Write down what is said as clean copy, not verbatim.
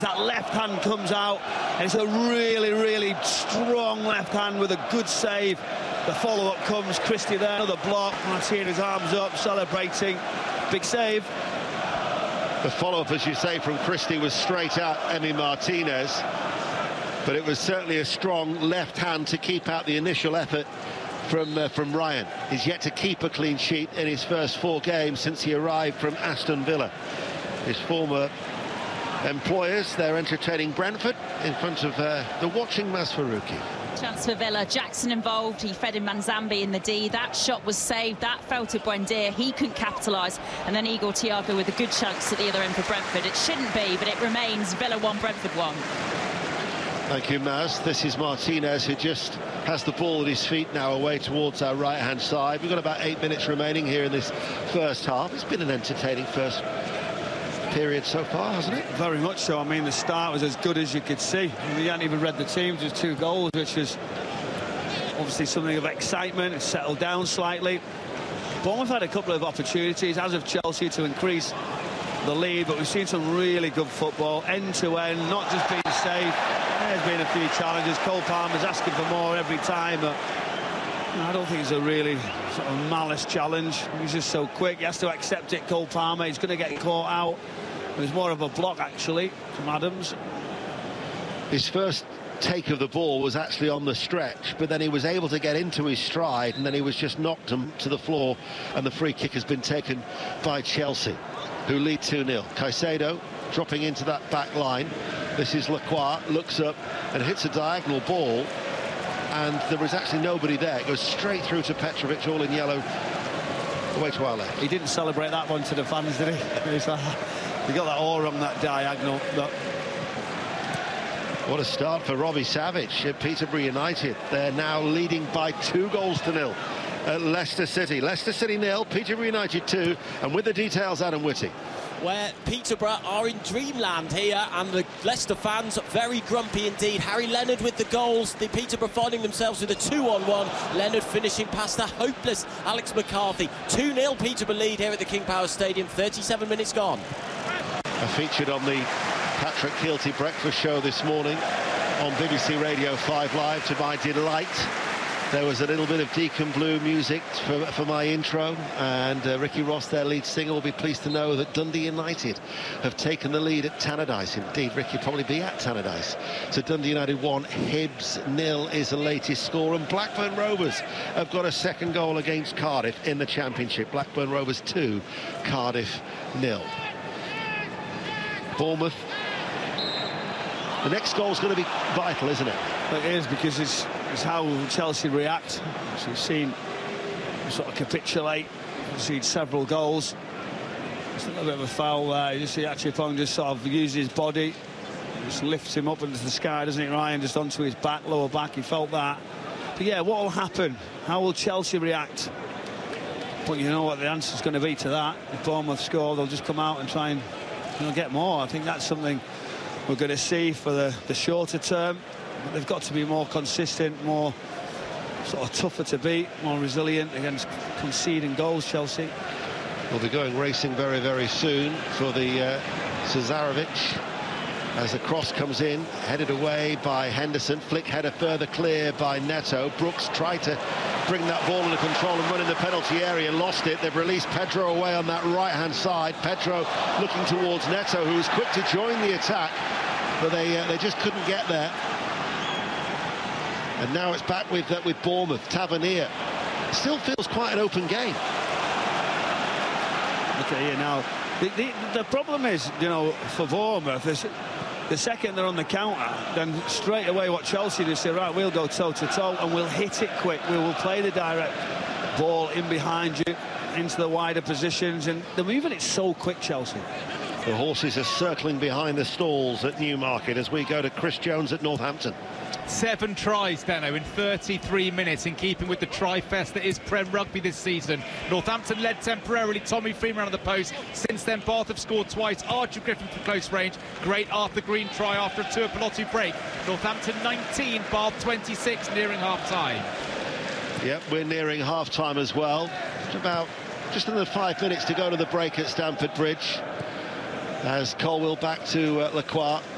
That left hand comes out, and it's a really, really strong left hand with a good save. The follow-up comes, Christie there, another block, Martinez arms up, celebrating, big save. The follow-up, as you say, from Christie was straight at Emi Martinez, but it was certainly a strong left hand to keep out the initial effort from Ryan. He's yet to keep a clean sheet in his first 4 games since he arrived from Aston Villa. His former employers, they're entertaining Brentford in front of the watching Masfaruqi. Chance for Villa, Jackson involved, he fed in Manzambi in the D, that shot was saved, that fell to Buendia, he couldn't capitalise, and then Igor Thiago with a good chance at the other end for Brentford. It shouldn't be, but it remains Villa 1, Brentford 1. Thank you, Maz. This is Martinez, who just has the ball at his feet now away towards our right-hand side. We've got about 8 minutes remaining here in this first half. It's been an entertaining first period so far, hasn't it? Very much so. I mean, the start was as good as you could see. We hadn't even read the teams. There's 2 goals, which is obviously something of excitement. It's settled down slightly. Bournemouth had a couple of opportunities, as of Chelsea, to increase the lead, but we've seen some really good football, end-to-end, not just being safe. There's been a few challenges. Cole Palmer's asking for more every time, but I don't think it's a really sort of malice challenge. He's just so quick. He has to accept it, Cole Palmer. He's going to get caught out. There's more of a block, actually, from Adams. His first take of the ball was actually on the stretch, but then he was able to get into his stride, and then he was just knocked to the floor, and the free kick has been taken by Chelsea, who lead 2-0. Caicedo dropping into that back line. This is Lacroix, looks up and hits a diagonal ball, and there was actually nobody there. It goes straight through to Petrovic, all in yellow, away to our left. He didn't celebrate that one to the fans, did he? He got that all wrong, that diagonal. But what a start for Robbie Savage at Peterborough United. They're now leading by 2-0 at Leicester City. Leicester City 0, Peterborough United 2, and with the details, Adam Whitty. Where Peterborough are in dreamland here, and the Leicester fans very grumpy indeed. Harry Leonard with the goals, the Peterborough finding themselves with a 2-on-1. Leonard finishing past the hopeless Alex McCarthy. 2-0 Peterborough lead here at the King Power Stadium, 37 minutes gone. I featured on the Patrick Keelty breakfast show this morning on BBC Radio 5 Live. To my delight, there was a little bit of Deacon Blue music for my intro, and Ricky Ross, their lead singer, will be pleased to know that Dundee United have taken the lead at Tannadice. Indeed, Ricky will probably be at Tannadice. So Dundee United 1, Hibs 0 is the latest score, and Blackburn Rovers have got a second goal against Cardiff in the Championship. Blackburn Rovers 2, Cardiff 0. Bournemouth. The next goal is going to be vital, isn't it? It is, because it's how Chelsea react. So we've seen sort of capitulate. We've seen several goals. It's a little bit of a foul there. You see Achipong just sort of uses his body, just lifts him up into the sky, doesn't it, Ryan? Just onto his back, lower back. He felt that. But yeah, what will happen? How will Chelsea react? But you know what the answer is going to be to that. If Bournemouth score, they'll just come out and try and get more. I think that's something we're going to see for the shorter term. But they've got to be more consistent, more sort of tougher to beat, more resilient against conceding goals, Chelsea. We'll be going racing very, very soon for the Cesarovic. As the cross comes in, headed away by Henderson. Flick header further clear by Neto. Brooks tried to bring that ball under control and run in the penalty area, lost it. They've released Pedro away on that right-hand side. Pedro looking towards Neto, who was quick to join the attack, but they just couldn't get there. And now it's back with Bournemouth. Tavernier. Still feels quite an open game. Look at here now. The problem is, you know, for Bournemouth, is the second they're on the counter, then straight away what Chelsea do, say, right, we'll go toe-to-toe and we'll hit it quick. We will play the direct ball in behind you into the wider positions, and they're moving it so quick, Chelsea. The horses are circling behind the stalls at Newmarket as we go to Chris Jones at Northampton. 7 tries, Deno, in 33 minutes, in keeping with the tri-fest that is Prem Rugby this season. Northampton led temporarily, Tommy Freeman on the post. Since then, Bath have scored twice. Archer Griffin from close range. Great Arthur Green try after a Tuipulotu break. Northampton 19, Bath 26, nearing half-time. Yep, we're nearing half-time as well. Just under 5 minutes to go to the break at Stamford Bridge. As Colwill back to Lacroix.